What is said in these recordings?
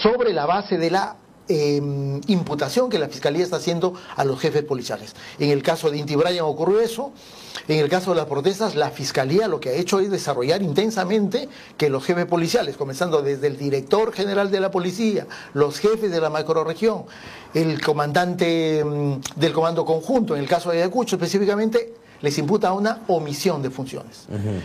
sobre la base de la imputación que la Fiscalía está haciendo a los jefes policiales. En el caso de Inti Brian ocurrió eso. En el caso de las protestas, la Fiscalía lo que ha hecho es desarrollar intensamente que los jefes policiales, comenzando desde el director general de la policía, los jefes de la macrorregión, el comandante del comando conjunto, en el caso de Ayacucho específicamente, les imputa una omisión de funciones.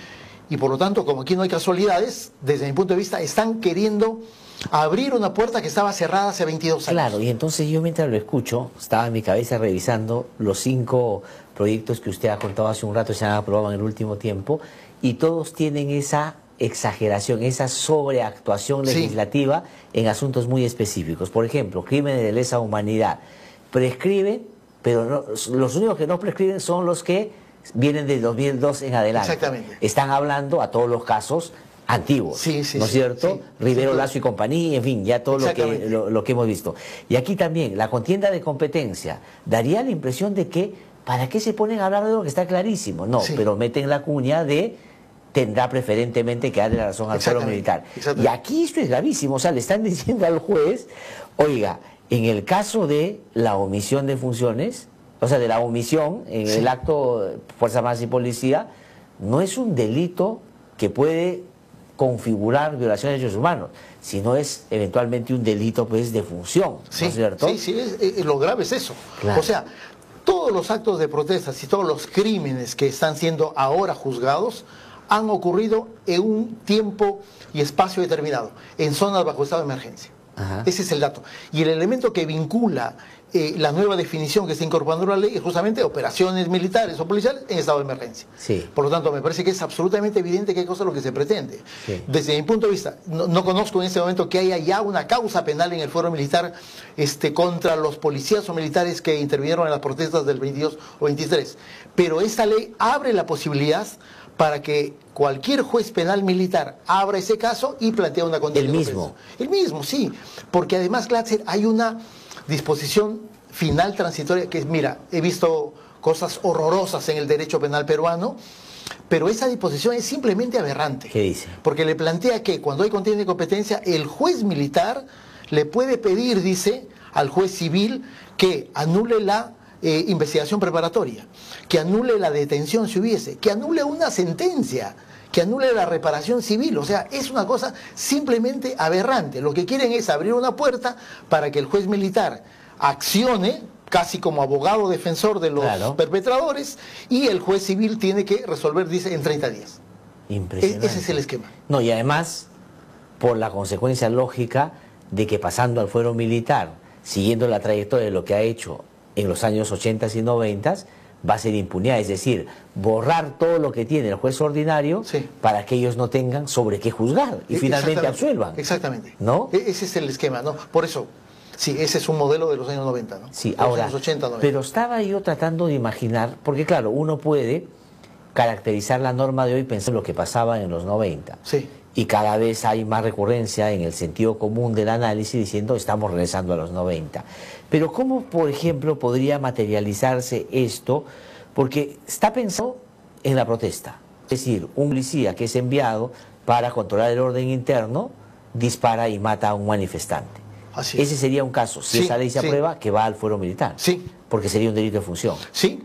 Y por lo tanto, como aquí no hay casualidades, desde mi punto de vista, están queriendo abrir una puerta que estaba cerrada hace 22 años. Claro, y entonces yo mientras lo escucho, estaba en mi cabeza revisando los 5 proyectos que usted ha contado hace un rato, se han aprobado en el último tiempo, y todos tienen esa exageración, esa sobreactuación legislativa en asuntos muy específicos. Por ejemplo, crímenes de lesa humanidad. Prescriben, pero no, los únicos que no prescriben son los que vienen del 2002 en adelante. Exactamente. Están hablando a todos los casos antiguos, ¿no es cierto? Rivero, Lazo y compañía, en fin, ya todo lo que hemos visto. Y aquí también, la contienda de competencia daría la impresión de que, ¿para qué se ponen a hablar de lo que está clarísimo? No, pero meten la cuña de tendrá preferentemente que darle la razón al fuero militar. Y aquí esto es gravísimo, o sea, le están diciendo al juez, oiga, en el caso de la omisión de funciones, o sea, de la omisión en el acto Fuerza Armadas y Policía, no es un delito que puede configurar violaciones de derechos humanos, sino es eventualmente un delito pues de función, ¿no es cierto? Lo grave es eso. Claro. O sea, todos los actos de protestas y todos los crímenes que están siendo ahora juzgados han ocurrido en un tiempo y espacio determinado, en zonas bajo estado de emergencia. Ese es el dato. Y el elemento que vincula la nueva definición que está incorporando la ley es justamente operaciones militares o policiales en estado de emergencia. Por lo tanto, me parece que es absolutamente evidente qué cosa es lo que se pretende. Desde mi punto de vista, no conozco en este momento que haya ya una causa penal en el fuero militar contra los policías o militares que intervinieron en las protestas del 22 o 23. Pero esta ley abre la posibilidad para que cualquier juez penal militar abra ese caso y plantea una condena. ¿El mismo? El mismo, sí. Porque además, Glatzer, hay una disposición final transitoria que es, mira, he visto cosas horrorosas en el derecho penal peruano, pero esa disposición es simplemente aberrante. ¿Qué dice? Porque le plantea que cuando hay contienda de competencia, el juez militar le puede pedir, dice, al juez civil que anule la investigación preparatoria, que anule la detención si hubiese, que anule una sentencia, que anule la reparación civil. O sea, es una cosa simplemente aberrante. Lo que quieren es abrir una puerta para que el juez militar accione casi como abogado defensor de los perpetradores, y el juez civil tiene que resolver, dice, en 30 días. Impresionante. Ese es el esquema. No, y además, por la consecuencia lógica de que pasando al fuero militar, siguiendo la trayectoria de lo que ha hecho en los años 80 y 90, va a ser impunidad, es decir, borrar todo lo que tiene el juez ordinario para que ellos no tengan sobre qué juzgar y finalmente absuelvan. Exactamente. ¿No? Ese es el esquema, ¿no? Por eso, sí, ese es un modelo de los años 90, ¿no? Sí, ahora, los 80, 90. Pero estaba yo tratando de imaginar, porque claro, uno puede caracterizar la norma de hoy pensando en lo que pasaba en los 90. Y cada vez hay más recurrencia en el sentido común del análisis diciendo estamos regresando a los 90. Pero ¿cómo, por ejemplo, podría materializarse esto? Porque está pensado en la protesta. Es decir, un policía que es enviado para controlar el orden interno dispara y mata a un manifestante. Ese sería un caso, si esa ley se aprueba, que va al fuero militar. Porque sería un delito de función.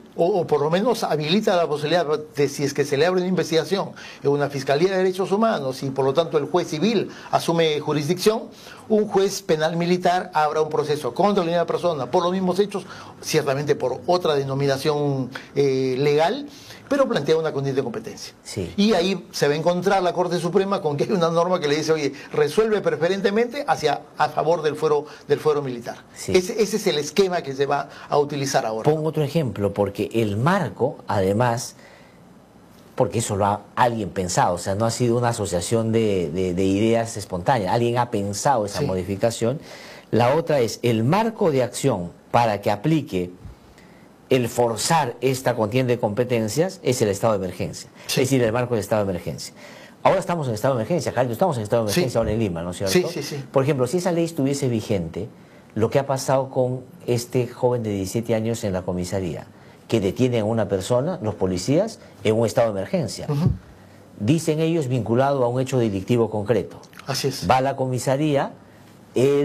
O por lo menos habilita la posibilidad de, si es que se le abre una investigación en una Fiscalía de Derechos Humanos y por lo tanto el juez civil asume jurisdicción, un juez penal militar abra un proceso contra la misma persona por los mismos hechos, ciertamente por otra denominación legal, pero plantea una condición de competencia. Y ahí se va a encontrar la Corte Suprema con que hay una norma que le dice, oye, resuelve preferentemente a favor del fuero militar. Ese es el esquema que se va a utilizar ahora. Pongo otro ejemplo, porque el marco, además, porque eso lo ha alguien pensado, o sea, no ha sido una asociación de ideas espontáneas, alguien ha pensado esa modificación. La otra es el marco de acción para que aplique el forzar esta contienda de competencias es el estado de emergencia, es decir, el marco del estado de emergencia. Ahora estamos en estado de emergencia, Carlos, estamos en estado de emergencia ahora en Lima, ¿no es cierto? Por ejemplo, si esa ley estuviese vigente, lo que ha pasado con este joven de 17 años en la comisaría, que detienen a una persona, los policías, en un estado de emergencia. Dicen ellos vinculado a un hecho delictivo concreto. Así es. Va a la comisaría,